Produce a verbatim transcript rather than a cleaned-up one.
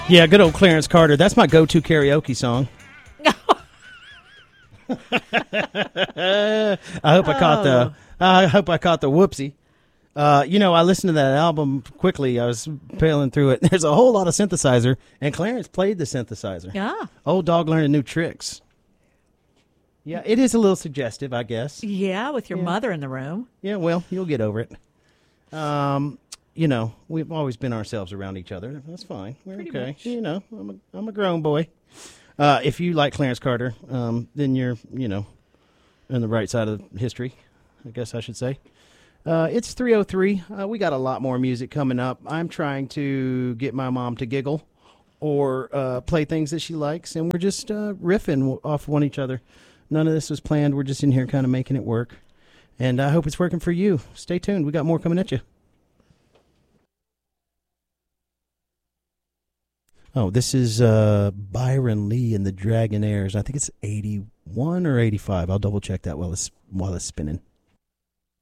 Yeah, good old Clarence Carter. That's my go-to karaoke song. I hope I caught the. I hope I caught the whoopsie. Uh, you know, I listened to that album quickly. I was peeling through it. There's a whole lot of synthesizer, and Clarence played the synthesizer. Yeah. Old dog learning new tricks. Yeah, it is a little suggestive, I guess. Yeah, with your Yeah. mother in the room. Yeah, well, you'll get over it. Um, you know, we've always been ourselves around each other. That's fine. We're Pretty okay. much. You know, I'm a I'm a grown boy. Uh, if you like Clarence Carter, um, then you're you know, on the right side of history, I guess I should say. Uh, it's three oh three. Uh, we got a lot more music coming up. I'm trying to get my mom to giggle or uh, play things that she likes, and we're just uh, riffing off one each other. None of this was planned. We're just in here kind of making it work. And I hope it's working for you. Stay tuned. We got more coming at you. Oh, this is uh, Byron Lee and the Dragonaires. I think it's eighty-one or eighty-five. I'll double check that while it's, while it's spinning.